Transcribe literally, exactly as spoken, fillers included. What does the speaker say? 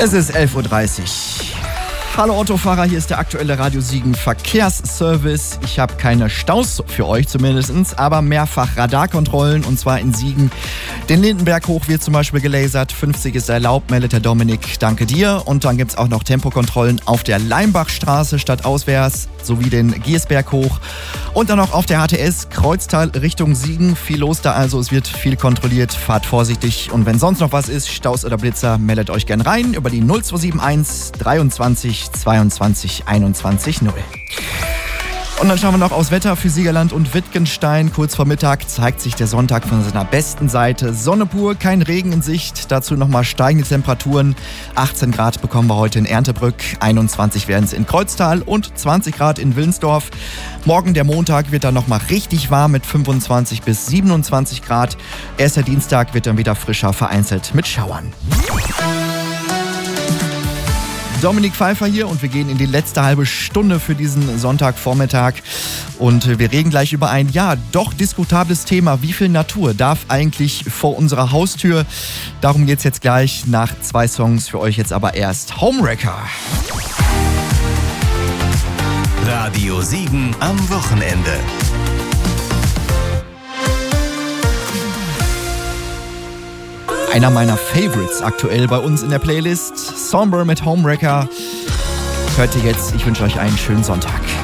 Es ist elf Uhr dreißig. Hallo Autofahrer, hier ist der aktuelle Radio Siegen Verkehrsservice. Ich habe keine Staus für euch zumindest, aber mehrfach Radarkontrollen und zwar in Siegen. Den Lindenberg hoch wird zum Beispiel gelasert, fünfzig ist erlaubt, meldet der Dominik, danke dir. Und dann gibt es auch noch Tempokontrollen auf der Leimbachstraße stadtauswärts sowie den Giersberg hoch. Und dann noch auf der H T S Kreuztal Richtung Siegen. Viel los da also, es wird viel kontrolliert, fahrt vorsichtig. Und wenn sonst noch was ist, Staus oder Blitzer, meldet euch gern rein über die null zwei sieben eins dreiundzwanzig zweiundzwanzig einundzwanzig null. Und dann schauen wir noch aufs Wetter für Siegerland und Wittgenstein. Kurz vor Mittag zeigt sich der Sonntag von seiner besten Seite. Sonne pur, kein Regen in Sicht. Dazu nochmal steigende Temperaturen. achtzehn Grad bekommen wir heute in Erntebrück, einundzwanzig werden es in Kreuztal und zwanzig Grad in Wilnsdorf. Morgen, der Montag, wird dann nochmal richtig warm mit fünfundzwanzig bis siebenundzwanzig Grad. Erst der Dienstag wird dann wieder frischer, vereinzelt mit Schauern. Dominik Pfeiffer hier und wir gehen in die letzte halbe Stunde für diesen Sonntagvormittag und wir reden gleich über ein, ja, doch diskutables Thema. Wie viel Natur darf eigentlich vor unserer Haustür? Darum geht's jetzt gleich nach zwei Songs, für euch jetzt aber erst Homewrecker. Radio Siegen am Wochenende. Einer meiner Favorites aktuell bei uns in der Playlist. Somber mit Homewrecker. Hört ihr jetzt. Ich wünsche euch einen schönen Sonntag.